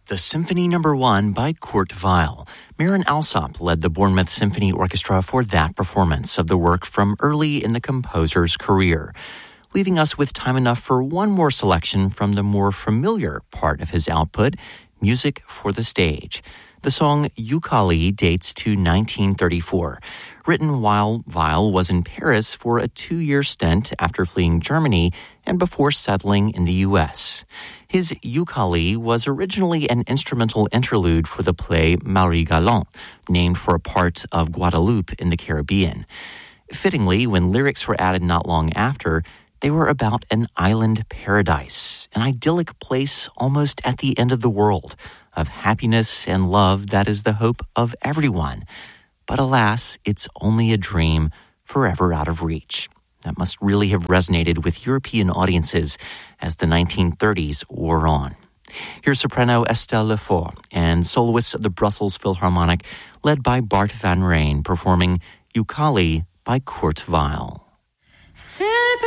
The Symphony No. 1 by Kurt Weill. Maren Alsop led the Bournemouth Symphony Orchestra for that performance of the work from early in the composer's career, leaving us with time enough for one more selection from the more familiar part of his output, music for the stage. The song Yooka-Lee dates to 1934, written while Weill was in Paris for a 2-year stint after fleeing Germany and before settling in the U.S. His Yooka-Lee was originally an instrumental interlude for the play Marie-Galante, named for a part of Guadeloupe in the Caribbean. Fittingly, when lyrics were added not long after, they were about an island paradise, an idyllic place almost at the end of the world, of happiness and love that is the hope of everyone. But alas, it's only a dream forever out of reach. That must really have resonated with European audiences as the 1930s wore on. Here's soprano Estelle Lefort and soloists of the Brussels Philharmonic, led by Bart van Rijn, performing Yooka-Lee by Kurt Weill.